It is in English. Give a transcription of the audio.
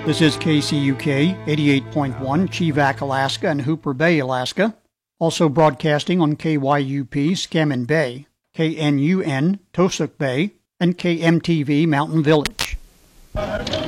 This is KCUK 88.1 Chivak, Alaska and Hooper Bay, Alaska. Also broadcasting on KYUP Scammon Bay, KNUN Tosuk Bay, and KMTV Mountain Village.